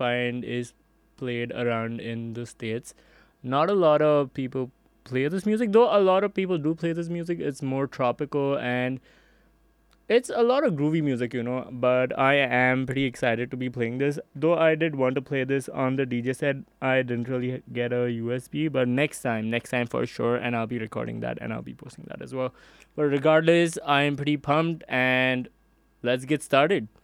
find is played around in the States. Not a lot of people play this music, though a lot of people do play this music. It's more tropical and it's a lot of groovy music, but I am pretty excited to be playing this. Though I did want to play this on the DJ set, I didn't really get a USB, but next time for sure, and I'll be recording that and I'll be posting that as well. But regardless, I am pretty pumped and let's get started.